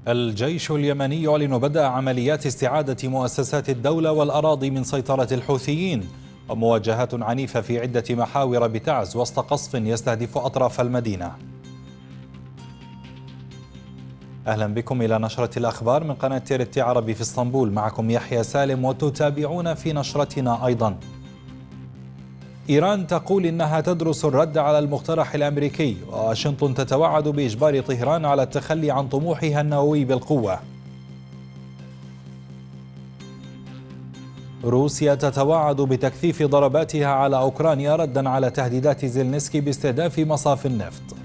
الجيش اليمني يعلن بدء عمليات استعادة مؤسسات الدولة والأراضي من سيطرة الحوثيين، ومواجهات عنيفة في عدة محاور بتعز وسط قصف يستهدف أطراف المدينة. أهلا بكم إلى نشرة الأخبار من قناة تيرت عربي في اسطنبول، معكم يحيى سالم، وتتابعون في نشرتنا أيضا. إيران تقول إنها تدرس الرد على المقترح الأمريكي، وواشنطن تتوعد بإجبار طهران على التخلي عن طموحها النووي بالقوة. روسيا تتوعد بتكثيف ضرباتها على أوكرانيا ردا على تهديدات زيلينسكي باستهداف مصاف النفط.